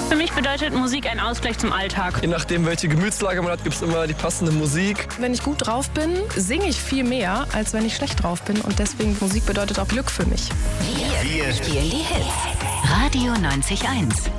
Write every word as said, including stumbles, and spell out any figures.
Für mich bedeutet Musik ein Ausgleich zum Alltag. Je nachdem, welche Gemütslage man hat, gibt es immer die passende Musik. Wenn ich gut drauf bin, singe ich viel mehr, als wenn ich schlecht drauf bin. Und deswegen, Musik bedeutet auch Glück für mich. Wir, wir spielen die Hits. Radio neunzig Komma eins.